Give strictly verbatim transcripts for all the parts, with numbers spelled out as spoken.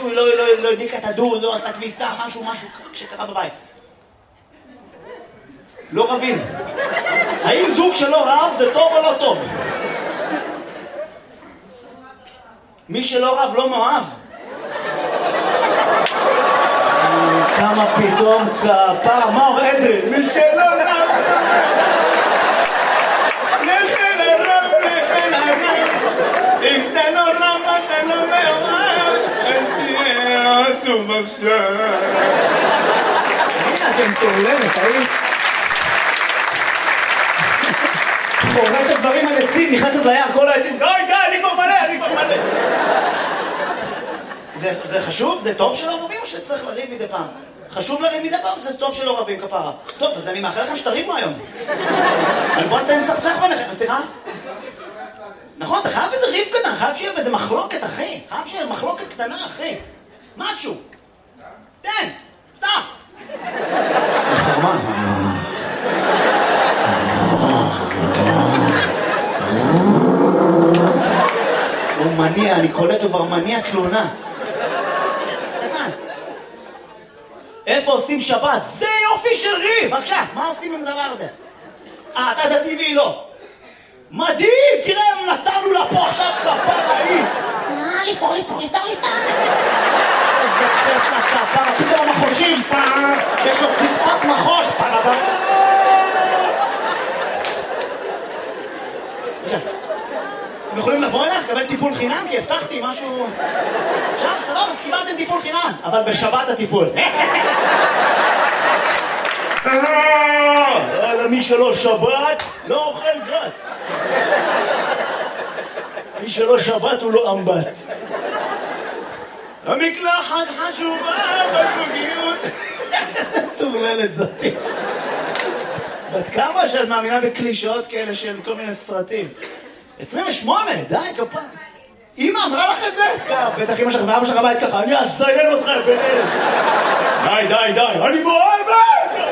משהו, לא, לא, לא הדליקה את הדוד, לא עשתה כביסה, משהו, משהו שקרה בבית. לא רבים. האם זוג שלא רב זה טוב או לא טוב? מי שלא רב לא מאוהב. כמה פתאום כפרה, מה אומר עדן? מי שלא רב לכן הרב, לכן הרב אם אתה לא רב, אתה לא מאוהב אל תהיה עצוב עכשיו. הנה אתם תעולמת, האם? חורט את הדברים על עצים, נכנסת ליער, כל העצים, די, די, אני כבר מלא, אני כבר מלא. זה, זה חשוב? זה טוב שלא רבים או שצריך לריב מדי פעם? חשוב לריב מדי פעם? זה טוב שלא רבים כפרה. טוב, אז אני מאחל לכם שתריבו היום. אבל בוא נתן סכסך ביניכם, סליחה? נכון, אתה חייב איזה ריב קטן, חייב שיהיה איזה מחלוקת, אחי. חייב שיהיה מחלוקת קטנה, אחי. משהו. תן, פתח. חרמה. הוא מניע, אני קולט כבר מניע תלונה. קטן. איפה עושים שבת? זה יופי של ריב! בבקשה, מה עושים עם הדבר הזה? אה, אתה דתי והיא לא. מדהים! תראה, נתנו לה פה עכשיו כפרה היא. אה, לפתור, לפתור, לפתור, לפתור. איזה כיף לכפרה, פתאום המחושים, פעם, יש לו זיקפת מחוש, פעם. אתם יכולים לבוא אליך, לקבל טיפול חינם, כי הבטחתי משהו... אפשר, סבבה, קיבלתם טיפול חינם, אבל בשבת הטיפול. מי שלא שבת, לא אוכל גת. מי שלא שבת הוא לא אמבט. המקלחת חשובה בזוגיות. תורללת זאתי. בת כמה שאת מאמינה בקלישאות כאלה של כל מיני סרטים? עשרים ושמונה, די, כפה. אמא אמרה לך את זה? בטח אמא שלך ואבא שלך בית ככה, אני אזיין אותך בן אלף. די, די, די, אני מאוהבת!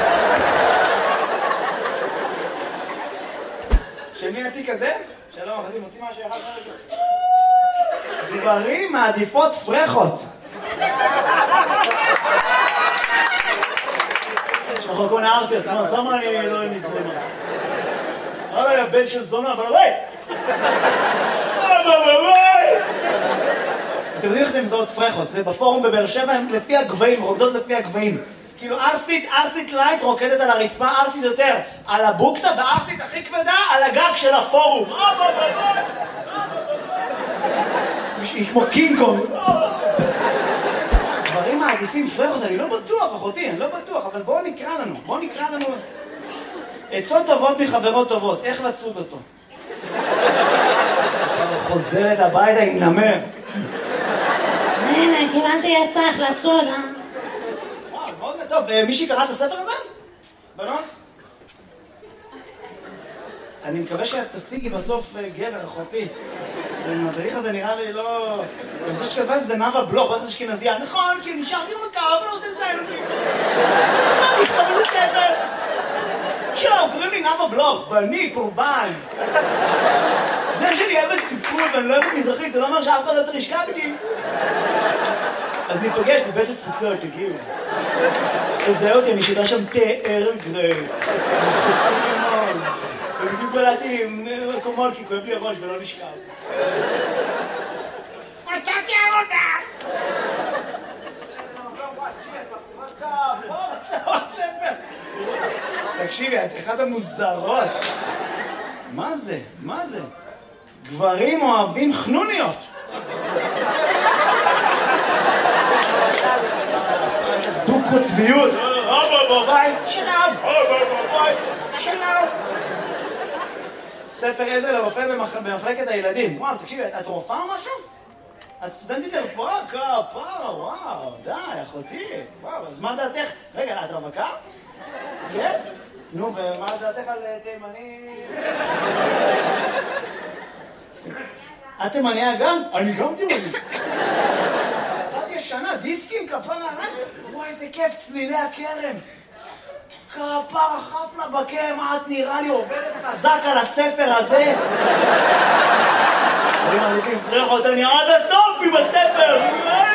של מי התיק הזה? שלום, אחזים, מוצאים משהו אחד רגע. גברים מעדיפות פרחות. יש לך כל מיני ארסיות, למה אני לא נזרמה? לא, היה בן של זונה, אבל בבית! אתם יודעים איך אתם מזהות פרחות? זה בפורום בבאר שבע, הם לפי הגבהים, רוקדות לפי הגבהים. כאילו ארסית, ארסית לייט רוקדת על הרצפה, ארסית יותר על הבוקסה, וארסית הכי כבדה על הגג של הפורום. היא כמו קינג קונג. דברים מעדיפים פרחות, אני לא בטוח, אחותי, אני לא בטוח, אבל בואו נקרא לנו, בואו נקרא לנו. עצות טובות מחברות טובות, איך לצוד אותו? חוזרת הביתה עם נמר. הנה, קיבלתי עצה איך לצוד, אה? וואו, מאוד טוב. מישהי קרא את הספר הזה? בנות? אני מקווה שאת תשיגי בסוף גבר, אחותי. המדריך הזה נראה לי לא... אני חושב שכתבה זה נאווה בלוך, ואז אשכנזייה. נכון, כי נשארתי במקר, אבל לא רוצה לציין אותי. מה תכתוב איזה ספר? שלום, קוראים לי נאווה בלוך, ואני קורבן. זה שאני אוהבת ספרות ואני לא אוהבת מזרחית, זה לא אומר שאף אחד לא צריך לשכב איתי. אז ניפגש בבית התפוצות, תגיעו. תזהה אותי, אני שיטה שם תה ארל גריי. חוצים לימון. ובדיוק בלעתי מקומות כי כואב לי הראש ולא נשכב. מצאתי עבודה! תקשיבי, את אחת המוזרות. מה זה? מה זה? גברים אוהבים חנוניות. דו-קוטביות. שלום. שלום. ספר עזר לרופא במחלקת הילדים. וואו, תקשיבי, את רופאה או משהו? את סטודנטית לרפואה? כפרה, וואו, די, אחותי. וואו, אז מה דעתך? רגע, את רווקה? כן? נו, ומה דעתך על תימני? את תימניה גם? אני גם תימני. קצת ישנה, דיסקים, כפרה, וואי, איזה כיף, צלילי הכרם. כפרה, חפלה בכרם, את נראה לי עובדת חזק על הספר הזה. אני מעדיפים פרחות, אני עד הסוף עם הספר.